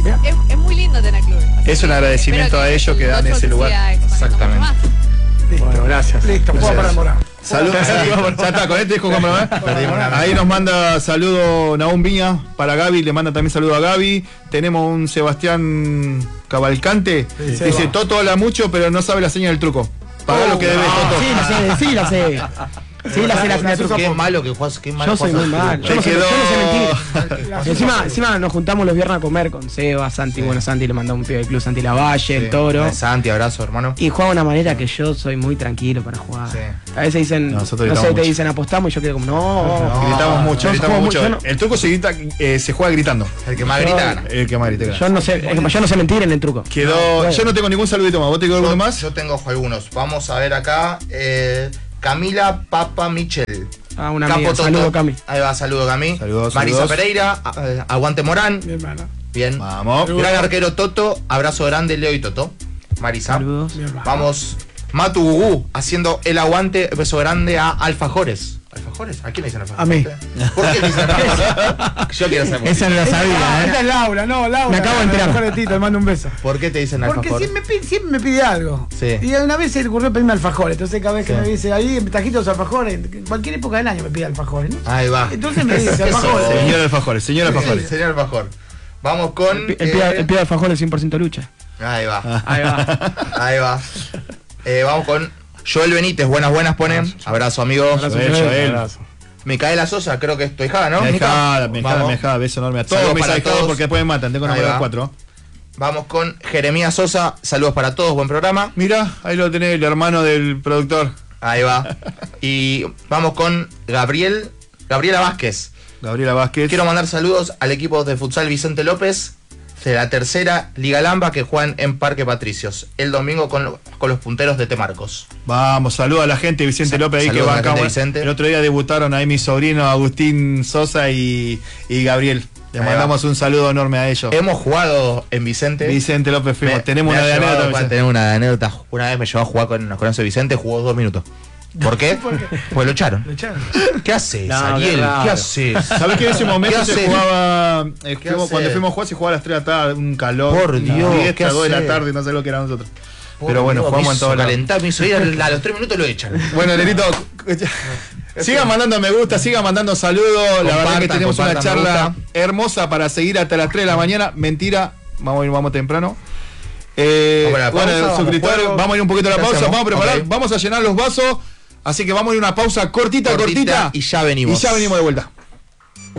Es muy lindo tener clubes. Es un agradecimiento a ellos que dan ese lugar. Exactamente. Bueno, gracias. Listo, puedo parar morar. Saludos. Ya está, con este disco compromés. Ahí nos manda saludo Nahum Viña para Gaby, le manda también saludo a Gaby. Tenemos un Sebastián Cavalcante. Dice, Toto habla mucho, pero no sabe la seña del truco. Pagá lo que debes, Toto. Sí, la sé. Sí, la truco. Qué malo que juegas, qué malo. Yo soy muy malo. Yo no sé mentir. Encima nos juntamos los viernes a comer con Seba, Santi. Bueno, Santi le mandó un pibe del club, Santi Lavalle, el Toro. Santi, abrazo, hermano. Y juega de una manera que yo soy muy tranquilo para jugar. Sí. A veces dicen, no sé, te dicen apostamos y yo quedo como, no. Gritamos mucho. El truco se grita, se juega gritando. El que más grita gana. El que más grita gana. Yo no sé mentir en el truco. Yo no tengo ningún saludito más. ¿Vos te quedó alguno más? Yo tengo algunos. Vamos a ver acá. Camila Papa Michel. Una amiga. Saludo, Cami. Ahí va, saludo, Cami. Saludos. Marisa Pereira, aguante Morán. Mi hermana. Bien. Vamos. Gran arquero Toto, abrazo grande, Leo y Toto. Marisa. Saludos. Vamos. Matu Gugú, haciendo el aguante, beso grande a Alfajores. ¿Alfajores? ¿A quién le dicen Alfajores? A mí. ¿Por qué le dicen Alfajores? Yo quiero saber. Esa no la sabía, Esta es Laura, Laura. Me acabo de enterar. Mejor de Tito, le mando un beso. ¿Por qué te dicen Alfajores? Porque siempre me pide algo. Sí. Y una vez se le ocurrió pedirme alfajores. Entonces cada vez que me dice ahí, tajitos alfajores, en cualquier época del año me pide alfajores, ¿no? Ahí va. Entonces me dice alfajores. Señor Alfajores, señor Alfajores. Señor Alfajor. Vamos con. El pibe alfajores 100% lucha. Ahí va. Ahí va. Vamos con Joel Benítez. Buenas ponen. Abrazo, amigo. Joel. Micaela Sosa, creo que es tu hijada, ¿no? Mi hijada, beso enorme a todos Saludos mis para ahijados todos. porque después me matan, tengo número 4. Vamos con Jeremías Sosa, saludos para todos, buen programa. Mira, ahí lo tenés, el hermano del productor. Ahí va. Y vamos con Gabriela Vázquez. Gabriela Vázquez. Quiero mandar saludos al equipo de futsal Vicente López de la tercera Liga Lamba que juegan en Parque Patricios el domingo con los punteros de Temarcos. Vamos, saludos a la gente de Vicente López ahí que va acá. El otro día debutaron ahí mis sobrinos Agustín Sosa y Gabriel. Les mandamos un saludo enorme a ellos. Hemos jugado en Vicente. Vicente López fuimos. Tenemos una anécdota. Tenemos una anécdota. Una vez me llevó a jugar con los conocidos de Vicente, jugó 2 minutos. ¿Por qué? Pues lo echaron. ¿Qué haces, Ariel? ¿Qué haces? ¿Sabés que en ese momento se jugaba? Cuando fuimos a jugar se jugaba a las 3 de la tarde, un calor. Por Dios. 10 a 2 de la tarde, no sé lo que era nosotros. Pero bueno, jugamos en todo calentar, me hizo ir a los 3 minutos lo echan. Bueno, Nerito, sigan mandando me gusta, sigan mandando saludos. La verdad que tenemos una charla hermosa para seguir hasta las 3 de la mañana. Mentira, vamos temprano. Bueno, suscriptores, vamos a ir un poquito a la pausa, vamos a preparar, vamos a llenar los vasos. Así que vamos a ir a una pausa cortita. Y ya venimos. de vuelta.